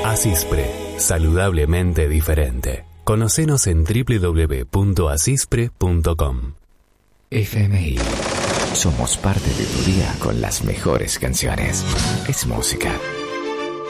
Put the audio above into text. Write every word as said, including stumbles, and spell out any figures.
Asispre, saludablemente diferente. Conocenos en doble u doble u doble u punto asispre punto com. F M I. Somos parte de tu día con las mejores canciones. Es música.